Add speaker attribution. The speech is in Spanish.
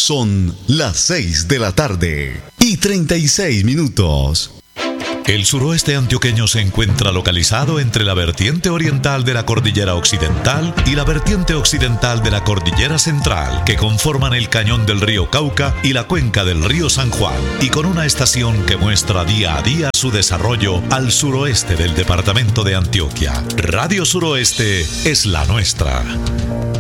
Speaker 1: Son las 6 de la tarde y 36 minutos.
Speaker 2: El suroeste antioqueño se encuentra localizado entre la vertiente oriental de la cordillera occidental y la vertiente occidental de la cordillera central, que conforman el cañón del río Cauca y la cuenca del río San Juan, y con una estación que muestra día a día su desarrollo al suroeste del departamento de Antioquia. Radio Suroeste es la nuestra.